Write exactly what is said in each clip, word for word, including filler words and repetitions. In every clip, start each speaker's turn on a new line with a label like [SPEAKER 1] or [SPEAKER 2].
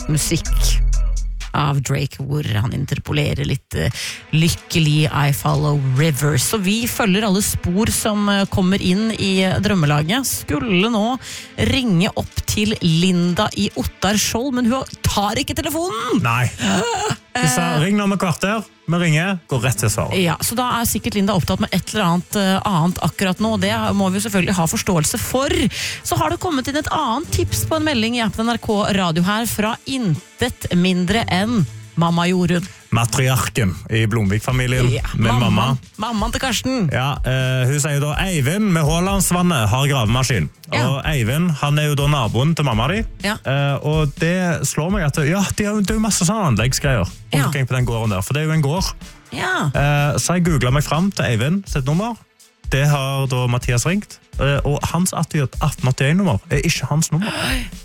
[SPEAKER 1] musikk av Drake, hvor han interpolerer litt uh, lykkelig I Follow Rivers. Så vi følger alle spor som uh, kommer inn i uh, drømmelaget. Skulle nå ringe opp til Linda i Ottar Skjold, men hun tar ikke telefonen!
[SPEAKER 2] Nei. Vi sa, ring nå med kvarter, vi ringer, går rett til svaret.
[SPEAKER 1] Ja, så da er sikkert Linda opptatt med et eller annet uh, annet akkurat nå, og det må vi selvfølgelig ha forståelse for. Så har det kommet inn et annet tips på en melding i appen N R K Radio her fra intet mindre enn mamma Jorunn.
[SPEAKER 2] Matriarken i Blomvik-familien
[SPEAKER 1] Ja,
[SPEAKER 2] med mamma.
[SPEAKER 1] Mammaen til Karsten.
[SPEAKER 2] Ja, eh, hun sier da, Eivind med Hålandsvannet har gravemaskin.
[SPEAKER 1] Ja.
[SPEAKER 2] Og Eivind, han er jo da naboen til mamma di.
[SPEAKER 1] Ja.
[SPEAKER 2] Eh, og det slår meg at, ja, det er jo, det er jo masse sånne anleggsgreier
[SPEAKER 1] Ja.
[SPEAKER 2] omkring på den gården der, for det er jo en gård.
[SPEAKER 1] Ja.
[SPEAKER 2] Eh, så jeg googlet meg frem til Eivind sitt nummer. Det har da Mathias ringt. Eh, og hans atten åttién-nummer er ikke hans nummer.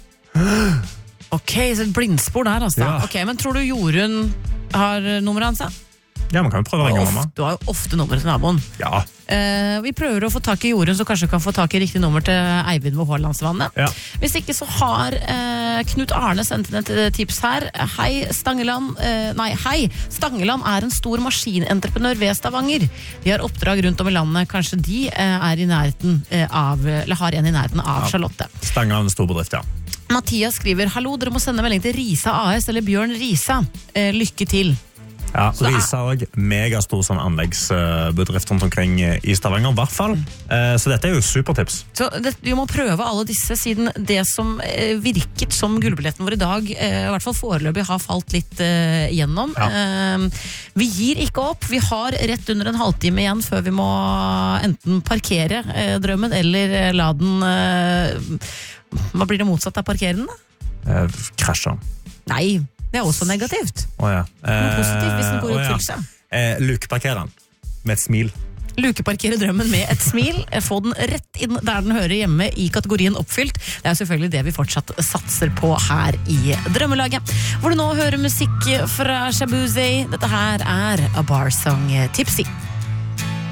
[SPEAKER 1] Ok, så et blindspor der, altså.
[SPEAKER 2] Ja.
[SPEAKER 1] Ok, men tror du Jorunn har nummeret hans? Da?
[SPEAKER 2] Ja, man kan jo prøve å ringe
[SPEAKER 1] Ofte-
[SPEAKER 2] mamma.
[SPEAKER 1] Du har jo ofte nummeret til naboen.
[SPEAKER 2] Ja.
[SPEAKER 1] Eh, vi prøver å få tak i Jorunn, så kanskje vi kan få tak i riktig nummer til Eivind ved Hålandsvannet.
[SPEAKER 2] Ja.
[SPEAKER 1] Hvis ikke så har eh, Knut Arne sendt inn et eh, tips her. Hei, Stangeland. Eh, nei, hei. Stangeland er en stor maskinentreprenør ved Stavanger. De har oppdrag rundt om i landet. Kanskje de eh, er i nærheten eh, av, eller har en i nærheten av Charlotte.
[SPEAKER 2] Stangeland storbedrift, ja.
[SPEAKER 1] Mathias skriver, hallo, dere må sende melding til Risa A S eller Bjørn Risa. Eh, lykke til.
[SPEAKER 2] Ja,
[SPEAKER 1] Så er-
[SPEAKER 2] Risa er også megastor sånn anleggsbedrift rundt omkring i Stavanger, i hvert fall. Eh, Så dette er jo supertips.
[SPEAKER 1] Så det, vi må prøve alle disse, siden det som eh, virket som gullbilletten vår i dag, eh, i hvert fall foreløpig har falt litt eh, gjennom.
[SPEAKER 2] Ja.
[SPEAKER 1] Eh, vi gir ikke opp. Vi har rett under en halvtime igjen før vi må enten parkere eh, drømmen, eller eh, la den eh, Hva blir det motsatt av parkere den, da?
[SPEAKER 2] Eh, Krasjer.
[SPEAKER 1] Nei, det er også negativt.
[SPEAKER 2] Åja.
[SPEAKER 1] Noe positivt hvis den går i oppfyllelse.
[SPEAKER 2] Eh, Lukeparkerer den med et smil.
[SPEAKER 1] Lukeparkere drømmen med et smil. Få den rett inn der den hører hjemme i kategorien oppfylt. Det er selvfølgelig det vi fortsatt satser på her i Drømmelaget. Hvor du nå hører musikk fra Shaboozey. Dette her er A Bar Song Tipsy.